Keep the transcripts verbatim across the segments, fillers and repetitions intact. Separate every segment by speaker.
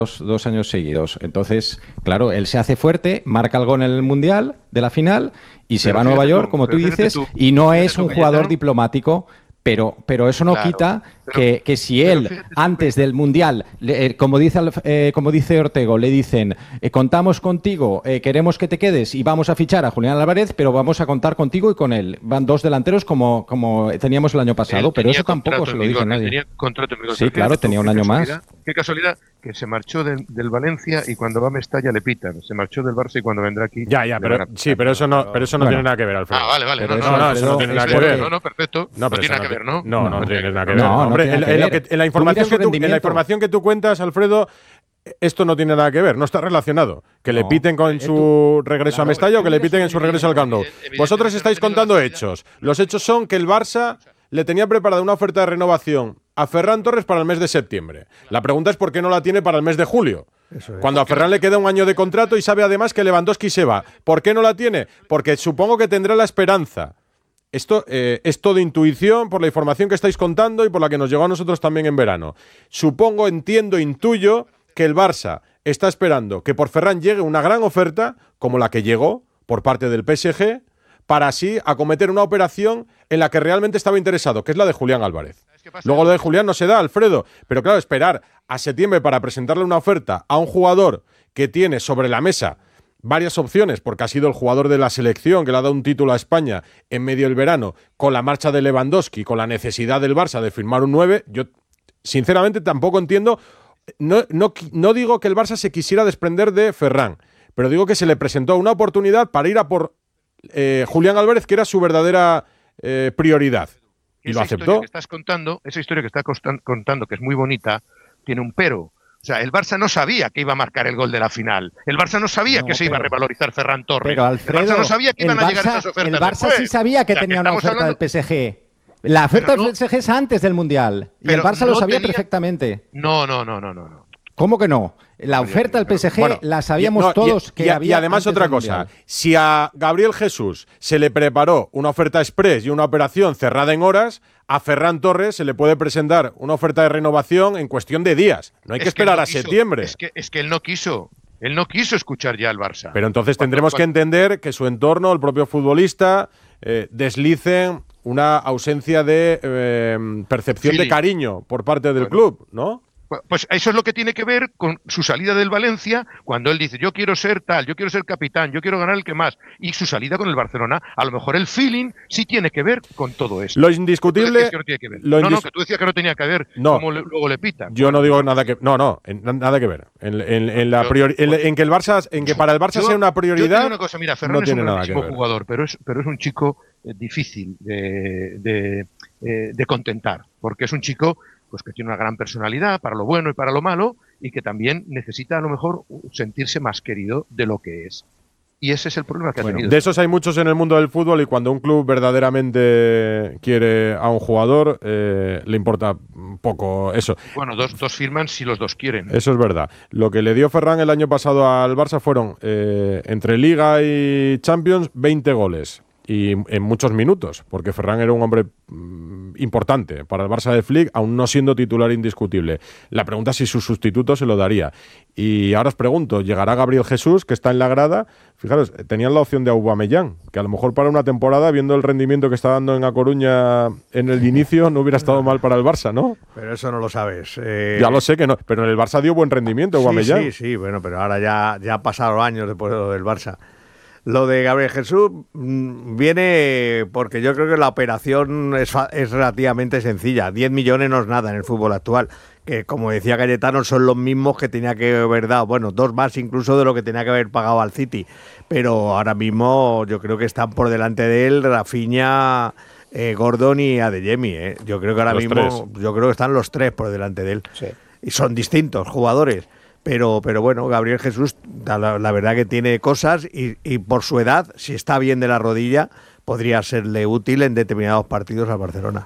Speaker 1: dos, dos años seguidos. Entonces, claro, él se hace fuerte, marca el gol en el Mundial de la final y se
Speaker 2: Pero
Speaker 1: va a Nueva
Speaker 2: fíjate
Speaker 1: York,
Speaker 2: tú,
Speaker 1: como tú
Speaker 2: pero fíjate
Speaker 1: dices,
Speaker 2: tú,
Speaker 1: y no
Speaker 2: fíjate
Speaker 1: es
Speaker 2: tú,
Speaker 1: un jugador
Speaker 2: Cayetano.
Speaker 1: diplomático. Pero, pero eso no
Speaker 2: Claro,
Speaker 1: quita
Speaker 2: pero-
Speaker 1: que, que si
Speaker 2: pero
Speaker 1: él,
Speaker 2: fíjate tú,
Speaker 1: antes
Speaker 2: Cayetano.
Speaker 1: del Mundial, le- eh, como, dice, Alf- eh, como dice Ortego, le dicen, eh, contamos contigo, eh, queremos que te quedes y vamos a fichar a Julián Álvarez, pero vamos a contar contigo y con él. Van dos delanteros como, como teníamos el año pasado,
Speaker 2: Él
Speaker 1: pero
Speaker 2: tenía
Speaker 1: eso tampoco
Speaker 2: contrato
Speaker 1: se
Speaker 2: en
Speaker 1: lo dice
Speaker 2: vigor, él
Speaker 1: nadie.
Speaker 2: tenía contrato en vigor.
Speaker 1: Sí,
Speaker 2: Pero
Speaker 1: claro,
Speaker 2: fíjate tú,
Speaker 1: tenía un
Speaker 2: qué
Speaker 1: año más.
Speaker 2: casualidad, qué casualidad que se marchó del, del Valencia y cuando va a Mestalla le pitan. Se marchó del Barça y cuando vendrá aquí
Speaker 3: Ya, ya,
Speaker 2: le van
Speaker 3: pero
Speaker 2: a pitar.
Speaker 3: sí, pero eso no, pero eso no
Speaker 1: Bueno.
Speaker 3: tiene nada que ver, Alfredo.
Speaker 2: Ah, vale, vale.
Speaker 1: Pero
Speaker 2: No,
Speaker 1: eso,
Speaker 2: no,
Speaker 3: no,
Speaker 2: no,
Speaker 3: eso no
Speaker 1: Alfredo,
Speaker 3: tiene
Speaker 1: es
Speaker 3: nada que
Speaker 2: bueno,
Speaker 3: ver.
Speaker 2: no, no, perfecto.
Speaker 3: No,
Speaker 2: No,
Speaker 3: pero
Speaker 2: tiene
Speaker 3: eso
Speaker 2: nada que ver, ¿no?
Speaker 3: No, no,
Speaker 1: No.
Speaker 3: tiene nada que ver.
Speaker 1: No, no
Speaker 3: Hombre,
Speaker 1: tiene
Speaker 3: en,
Speaker 1: nada que
Speaker 3: en lo
Speaker 1: ver.
Speaker 3: que- en la
Speaker 1: Tú
Speaker 3: información
Speaker 1: mira su
Speaker 3: que tú, en la
Speaker 1: rendimiento.
Speaker 3: información que tú cuentas, Alfredo, esto no tiene nada que ver, no está relacionado. Que le
Speaker 1: No.
Speaker 3: piten con
Speaker 1: Eh,
Speaker 3: su
Speaker 1: tú-
Speaker 3: regreso
Speaker 1: claro,
Speaker 3: a Mestalla o
Speaker 1: tú
Speaker 3: que le
Speaker 1: mira su
Speaker 3: piten en su regreso al Camp Nou.
Speaker 2: Evidentemente,
Speaker 3: Vosotros estáis
Speaker 2: no digo
Speaker 3: contando
Speaker 2: la
Speaker 3: hechos. Los hechos son que el Barça le tenía preparada una oferta de renovación a Ferran Torres para el mes de septiembre. La pregunta es por qué no la tiene para el mes de julio. Cuando a Ferran le queda un año de contrato y sabe además que Lewandowski se va. ¿Por qué no la tiene? Porque supongo que tendrá la esperanza. Esto eh, es todo intuición por la información que estáis contando y por la que nos llegó a nosotros también en verano. Supongo, entiendo, intuyo que el Barça está esperando que por Ferran llegue una gran oferta, como la que llegó por parte del P S G, para así acometer una operación en la que realmente estaba interesado, que es la de Julián Álvarez. Luego lo de Julián no se da, Alfredo, pero claro, esperar a septiembre para presentarle una oferta a un jugador que tiene sobre la mesa varias opciones, porque ha sido el jugador de la selección que le ha dado un título a España en medio del verano, con la marcha de Lewandowski, con la necesidad del Barça de firmar un nueve, yo sinceramente tampoco entiendo, no, no, no digo que el Barça se quisiera desprender de Ferran, pero digo que se le presentó una oportunidad para ir a por eh, Julián Álvarez, que era su verdadera eh, prioridad. Y lo
Speaker 2: esa historia
Speaker 3: aceptó.
Speaker 2: que estás contando, esa historia que estás costan- contando, que es muy bonita, tiene un pero. O sea, el Barça no sabía que iba a marcar el gol de la final. El Barça no sabía
Speaker 1: No,
Speaker 2: que se iba a
Speaker 1: pero-
Speaker 2: revalorizar Ferran Torres.
Speaker 1: Pero Alfredo,
Speaker 2: el Barça no sabía que
Speaker 1: el
Speaker 2: iban a llegar
Speaker 1: Barça-
Speaker 2: esas ofertas
Speaker 1: el Barça
Speaker 2: después.
Speaker 1: sí sabía que
Speaker 2: O sea,
Speaker 1: tenía una
Speaker 2: estamos
Speaker 1: oferta
Speaker 2: hablando-
Speaker 1: del P S G. La oferta
Speaker 2: Pero no-
Speaker 1: del P S G es antes del Mundial. Y el
Speaker 2: Pero
Speaker 1: Barça lo
Speaker 2: no
Speaker 1: sabía
Speaker 2: tenía-
Speaker 1: perfectamente.
Speaker 2: No, no, no, no, no. no.
Speaker 1: ¿Cómo que no? La oferta del P S G
Speaker 3: Bueno,
Speaker 1: la sabíamos
Speaker 3: y- no,
Speaker 1: todos
Speaker 3: y,
Speaker 1: que
Speaker 3: y-
Speaker 1: había.
Speaker 3: y además
Speaker 1: antes
Speaker 3: otra
Speaker 1: del
Speaker 3: cosa,
Speaker 1: Mundial.
Speaker 3: si a Gabriel Jesús se le preparó una oferta express y una operación cerrada en horas, a Ferran Torres se le puede presentar una oferta de renovación en cuestión de días. No hay que
Speaker 2: Es él
Speaker 3: esperar
Speaker 2: no
Speaker 3: a
Speaker 2: quiso,
Speaker 3: septiembre.
Speaker 2: Es que, es que él no quiso. Él no quiso escuchar ya al Barça.
Speaker 3: Pero entonces
Speaker 2: Cuando-
Speaker 3: tendremos que
Speaker 2: cuando-
Speaker 3: entender que su entorno, el propio futbolista, eh, deslicen una ausencia de eh, percepción
Speaker 2: Feeling.
Speaker 3: de cariño por parte del
Speaker 2: Bueno.
Speaker 3: club, ¿no?
Speaker 2: Pues eso es lo que tiene que ver con su salida del Valencia, cuando él dice, yo quiero ser tal, yo quiero ser capitán, yo quiero ganar el que más, y su salida con el Barcelona, a lo mejor el feeling sí tiene que ver con todo eso.
Speaker 3: Lo
Speaker 2: Tú
Speaker 3: indiscutible.
Speaker 2: decías que no tiene que ver.
Speaker 3: lo
Speaker 2: no, no,
Speaker 3: indis-
Speaker 2: que tú decías que no tenía que ver,
Speaker 3: No.
Speaker 2: como le- luego le pitan.
Speaker 3: Yo no digo nada que no no en- nada que ver en, en- en la
Speaker 2: Yo-
Speaker 3: priori- en, en que el Barça en que para el Barça
Speaker 2: Yo-
Speaker 3: sea una
Speaker 2: Yo te
Speaker 3: prioridad
Speaker 2: digo una cosa, mira, Ferran
Speaker 3: no
Speaker 2: es
Speaker 3: tiene
Speaker 2: un
Speaker 3: nada que
Speaker 2: grandísimo
Speaker 3: ver.
Speaker 2: jugador, pero es, pero es un chico eh, difícil de, de, eh, de contentar, porque es un chico pues que tiene una gran personalidad para lo bueno y para lo malo, y que también necesita a lo mejor sentirse más querido de lo que es. Y ese es el problema que
Speaker 1: Bueno,
Speaker 2: ha tenido.
Speaker 3: De esos hay muchos en el mundo del fútbol y cuando un club verdaderamente quiere a un jugador eh, le importa poco eso.
Speaker 2: Bueno, dos, dos firman si los dos quieren.
Speaker 3: Eso es verdad. Lo que le dio Ferran el año pasado al Barça fueron eh, entre Liga y Champions veinte goles. Y en muchos minutos, porque Ferran era un hombre mm, importante para el Barça de Flick, aún no siendo titular indiscutible. La pregunta es si su sustituto se lo daría. Y ahora os pregunto, ¿llegará Gabriel Jesús, que está en la grada? Fijaros, tenían la opción de Aubameyang, que a lo mejor para una temporada, viendo el rendimiento que está dando en A Coruña en el inicio, no hubiera estado mal para el Barça, ¿no?
Speaker 4: Pero eso no lo sabes. Eh,
Speaker 3: Ya lo sé que no, pero en el Barça dio buen rendimiento Aubameyang.
Speaker 4: Sí, sí, sí, bueno, pero ahora ya, ya pasaron años después de lo del Barça. Lo de Gabriel Jesús mmm, viene porque yo creo que la operación es, fa- es relativamente sencilla. diez millones no es nada en el fútbol actual. Que, como decía Cayetano, son los mismos que tenía que haber dado. Bueno, dos más incluso de lo que tenía que haber pagado al City. Pero ahora mismo yo creo que están por delante de él Rafinha, eh, Gordon y Adeyemi. ¿eh? Yo creo que ahora
Speaker 3: Los
Speaker 4: mismo
Speaker 3: tres.
Speaker 4: yo creo que están los tres por delante de él.
Speaker 5: Sí.
Speaker 4: Y son distintos jugadores. Pero, pero bueno, Gabriel Jesús, la, la verdad que tiene cosas y, y por su edad, si está bien de la rodilla, podría serle útil en determinados partidos al Barcelona.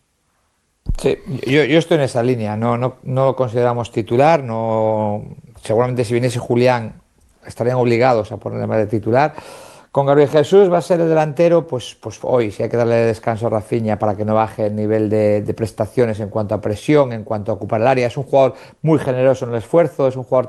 Speaker 5: Sí, yo, yo estoy en esa línea, no, no, no lo consideramos titular, no, seguramente si viniese Julián estarían obligados a ponerle más de titular. Con Gabriel Jesús va a ser el delantero, pues, pues hoy si hay que darle descanso a Rafinha para que no baje el nivel de, de prestaciones en cuanto a presión, en cuanto a ocupar el área. Es un jugador muy generoso en el esfuerzo, es un jugador